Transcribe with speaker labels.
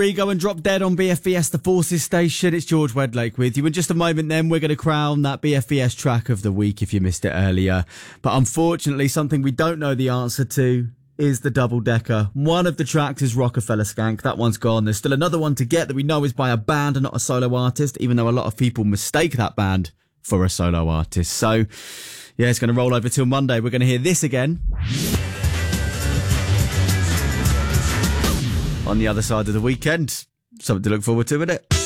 Speaker 1: Go and drop dead on BFBS The Forces station. It's George Wedlake with you. In just a moment then, we're going to crown that BFBS track of the week if you missed it earlier. But unfortunately, something we don't know the answer to is the double decker. One of the tracks is Rockefeller Skank. That one's gone. There's still another one to get that we know is by a band and not a solo artist, even though a lot of people mistake that band for a solo artist. So, yeah, it's going to roll over till Monday. We're going to hear this again on the other side of the weekend. Something to look forward to, isn't it?